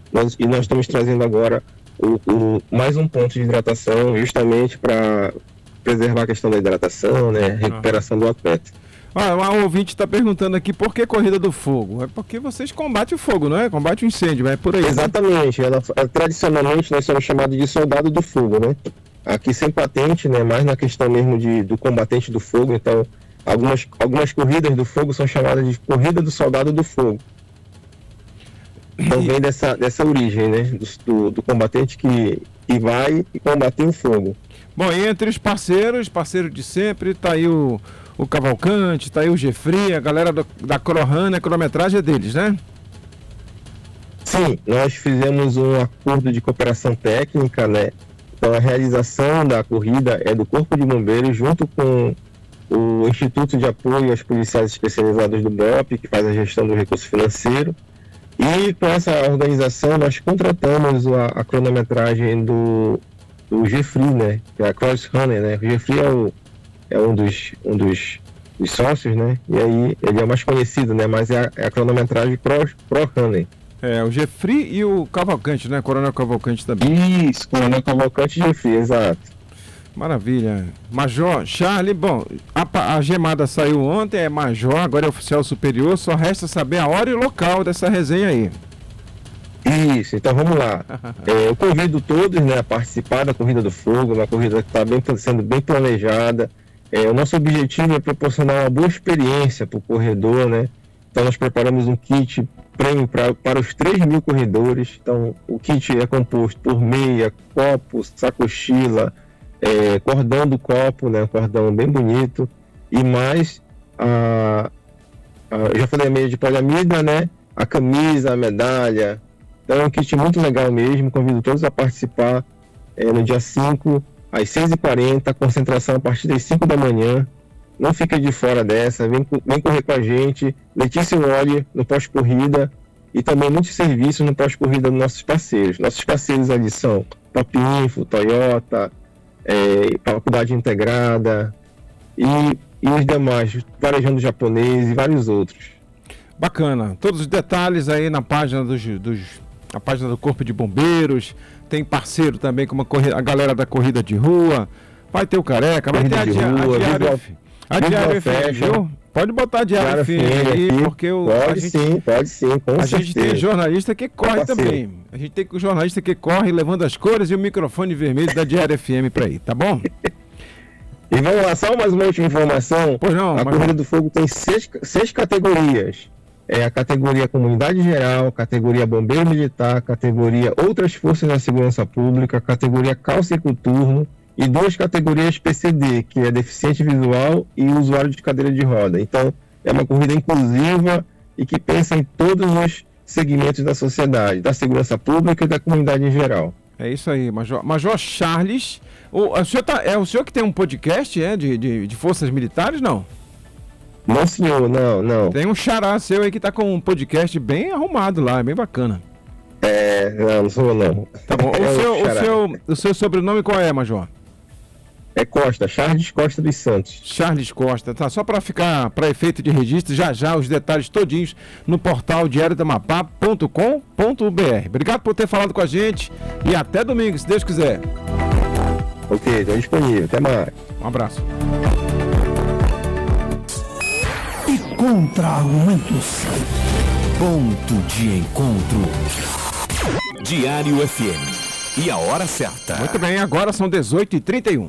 nós estamos trazendo agora mais um ponto de hidratação, justamente para preservar a questão da hidratação, né? Recuperação do atleta. O ouvinte está perguntando aqui por que Corrida do Fogo? É porque vocês combatem o fogo, não é? Combate o incêndio, é por aí. Exatamente. Tradicionalmente nós somos chamados de soldado do fogo, né? Aqui sem patente, né? Mais na questão mesmo do combatente do fogo. Então, algumas corridas do fogo são chamadas de Corrida do Soldado do Fogo. Então vem dessa origem, né? Do combatente que vai e combater o fogo. Bom, e entre os parceiros de sempre, tá aí o Cavalcante, tá aí o Jeffrey, a galera da Crohana, a cronometragem é deles, né? Sim, nós fizemos um acordo de cooperação técnica, né? Então a realização da corrida é do Corpo de Bombeiros junto com o Instituto de Apoio aos Policiais Especializados do BOP, que faz a gestão do recurso financeiro. E com essa organização nós contratamos a cronometragem do Jeffrey, né? Que é a Cross Runner, né? O Jeffrey é um dos sócios, né? E aí ele é mais conhecido, né? Mas é a cronometragem Pro Runner. O Jeffrey e o Cavalcante, né? Coronel Cavalcante também. Isso, Coronel Cavalcante e Jeffrey, exato. Maravilha. Major Charlie, bom, a gemada saiu ontem, é major, agora é oficial superior, só resta saber a hora e o local dessa resenha aí. Isso, então vamos lá. Eu convido todos, né, a participar da Corrida do Fogo, uma corrida que está sendo bem planejada. O nosso objetivo é proporcionar uma boa experiência para o corredor, né? Então nós preparamos um kit prêmio para os 3.000 corredores. Então o kit é composto por meia, copo, sacochila, cordão do copo, né? Um cordão bem bonito. E mais, eu já falei a meia de poliamida, né? A camisa, a medalha. Então é um kit muito legal mesmo. Convido todos a participar no dia 5, às 6h40, concentração a partir das 5 da manhã. Não fica de fora dessa, vem correr com a gente. Letícia Wally no pós-corrida e também muitos serviços no pós-corrida dos nossos parceiros. Nossos parceiros ali são Top Info, Toyota, Faculdade Integrada e os demais, Varejando Japonês e vários outros. Bacana. Todos os detalhes aí na página a página do Corpo de Bombeiros. Tem parceiro também como a galera da Corrida de Rua. Vai ter o Careca, vai ter a Diário FM, viu? Pode botar a Diário FM aí, porque pode sim, com certeza. A gente tem jornalista que corre também. A gente tem jornalista que corre levando as cores e o microfone vermelho da Diário FM pra aí, tá bom? E vamos lá, só mais uma última informação. Pois não, a Corrida do Fogo tem seis categorias. A categoria Comunidade Geral, categoria Bombeiro Militar, categoria Outras Forças da Segurança Pública, categoria Calciculturno e 2 categorias PCD, que é deficiente visual e usuário de cadeira de roda. Então, é uma corrida inclusiva e que pensa em todos os segmentos da sociedade, da segurança pública e da comunidade em geral. É isso aí, Major Charles. É o senhor que tem um podcast de forças militares, não? Não, senhor, não. Tem um xará seu aí que tá com um podcast bem arrumado lá, é bem bacana. Não sou não. Tá bom. O seu sobrenome qual é, Major? É Costa, Charles Costa dos Santos. Charles Costa, tá? Só para ficar para efeito de registro, já os detalhes todinhos no portal diariodamapá.com.br. Obrigado por ter falado com a gente e até domingo, se Deus quiser. Ok, estou disponível. Até mais. Um abraço. E contra-argumentos. Ponto de encontro. Diário FM. E a hora certa. Muito bem, agora são 18h31.